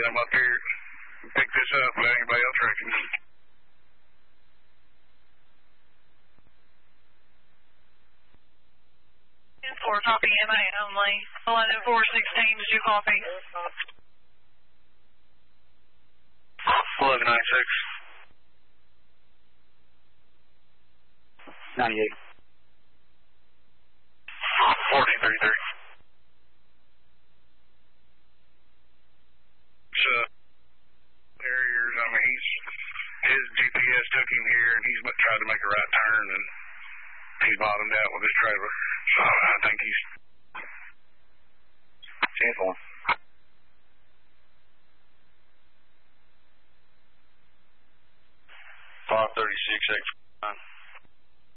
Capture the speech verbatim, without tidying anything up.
I'm up here. Pick this up without anybody else wrecking. four, copy, M A only. eleven four sixteen, did you copy? eleven ninety-six. ninety-eight. fourteen thirty-three. So, Harriers, I mean, he's, his G P S took him here, and he's tried to make a right turn, and he's bottomed out with his trailer. So, I think he's... ten four. five thirty-six, X nine.